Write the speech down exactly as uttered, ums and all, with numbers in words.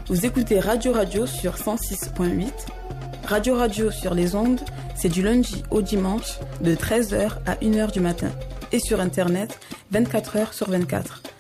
Vous écoutez Radio Radio sur cent six point huit. Radio Radio sur les ondes, c'est du lundi au dimanche de treize heures à une heure du matin. Et sur Internet, vingt-quatre heures sur vingt-quatre.